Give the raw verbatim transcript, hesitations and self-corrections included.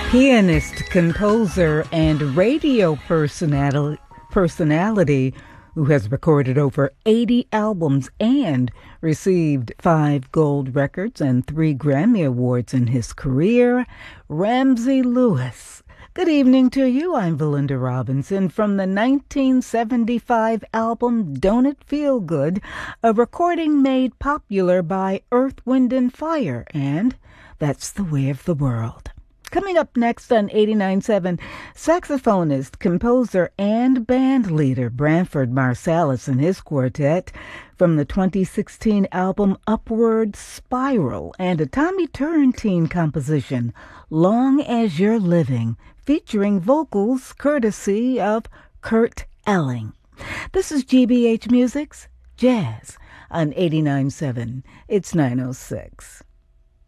Pianist, composer, and radio personality, personality who has recorded over eighty albums and received five gold records and three Grammy Awards in his career, Ramsey Lewis. Good evening to you. I'm Belinda Robinson from the nineteen seventy-five album Don't It Feel Good, a recording made popular by Earth, Wind and Fire, and That's the Way of the World. Coming up next on eighty-nine point seven, saxophonist, composer, and band leader Branford Marsalis and his quartet from the twenty sixteen album Upward Spiral, and a Tommy Turrentine composition, Long as You're Living, featuring vocals courtesy of Kurt Elling. This is G B H Music's Jazz on eighty-nine point seven. It's nine oh six.